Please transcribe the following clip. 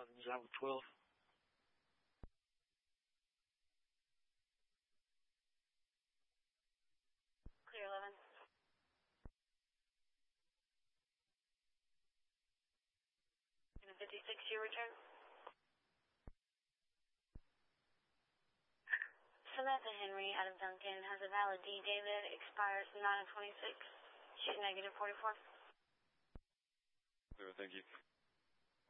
Java 12. Clear 11. In a 56, your return. Samantha Henry out of Duncan has a valid D. David, expires 9/26. She's negative 44. Clear, thank you.